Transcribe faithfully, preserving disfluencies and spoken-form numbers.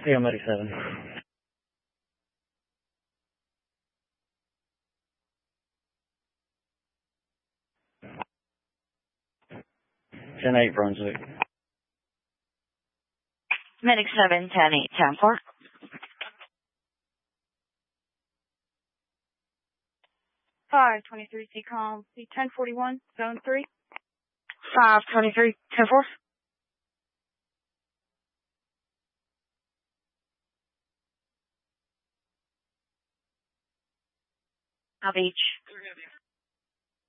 Yeah, Medic seven. ten eight Brunswick. Medic seven, ten eight, ten four. five twenty-three C COM, C ten forty-one, zone three. five twenty-three, ten four. Beach.